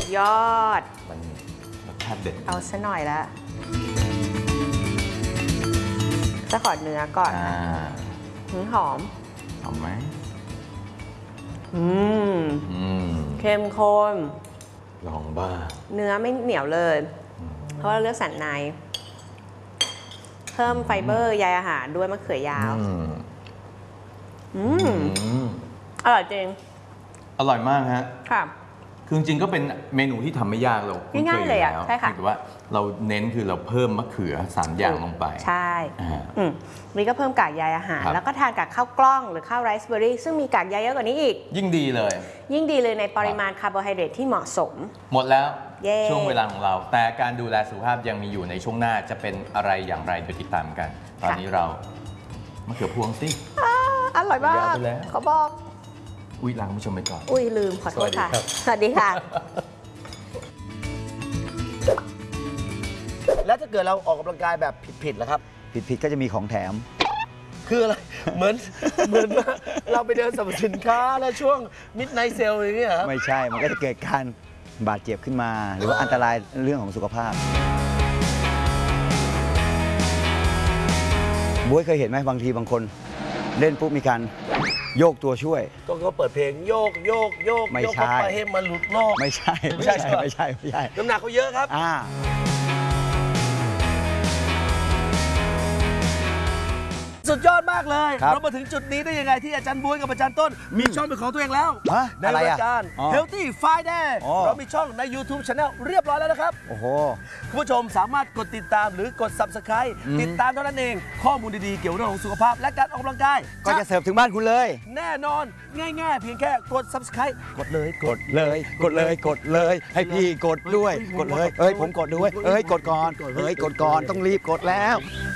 ยอดมันรสชาติเด็ดเอาซะหน่อยละจะขอเนื้อก่อนหอมหอมไหมเข้มข้นลองบ้าเนื้อไม่เหนียวเลยเพราะเราเลือกสันในเพิ่มไฟเบอร์ใยอาหารด้วยมะเขือยาวอร่อยจริงอร่อยมากฮะค่ะคือจริงๆก็เป็นเมนูที่ทำไม่ยากเราง่ายเลยอ่ะใช่ค่ะแต่ว่าเราเน้นคือเราเพิ่มมะเขือ3 อย่างลงไปใช่นี่ก็เพิ่มกากใยอาหารแล้วก็ทานกับข้าวกล้องหรือข้าวไรซ์เบอร์รี่ซึ่งมีกากใยเยอะกว่านี้อีกยิ่งดีเลยในปริมาณคาร์โบไฮเดรตที่เหมาะสมหมดแล้วช่วงเวลาของเราแต่การดูแลสุขภาพยังมีอยู่ในช่วงหน้าจะเป็นอะไรอย่างไรไปติดตามกันตอนนี้เรามะเขือพวงสิอร่อยมากขอบอกอุ้ยลาคุณผู้ชมไปก่อนอุ้ยลืมขอโทษค่ะสวัสดีค่ะแล้วถ้าเกิดเราออกกำลังกายแบบผิดๆล่ะครับผิดก็จะมีของแถมคืออะไรเหมือนว่าเราไปเดินสรรพสินค้าแล้วช่วงมิดไนท์เซลอย่างเงี้ยไม่ใช่มันก็จะเกิดการบาดเจ็บขึ้นมาหรือว่าอันตรายเรื่องของสุขภาพบ๊วยเคยเห็นไหมบางทีบางคนเล่นปุ๊บมีการโยกตัวช่วยก็เปิดเพลงโยกไม่ใช่ให้มันหลุดโลกไม่ใช่น้ำหนักเขาเยอะครับสุดยอดมากเลยเรามาถึงจุดนี้ได้ยังไงที่อาจารย์บ๊วยกับอาจารย์ต้นมีช่องเป็นของตัวเองแล้วในรายการ Healthy Friday เรามีช่องใน YouTube Channel เรียบร้อยแล้วนะครับโอ้โหคุณผู้ชมสามารถกดติดตามหรือกด Subscribe ติดตามเท่านั้นเองข้อมูลดีๆเกี่ยวกับเรื่องของสุขภาพและการออกกำลังกายก็จะเสิร์ฟถึงบ้านคุณเลยแน่นอนง่ายๆเพียงแค่กด Subscribe กดเลยให้พี่กดด้วยกดเลยผมกดด้วยกดก่อนต้องรีบกดแล้ว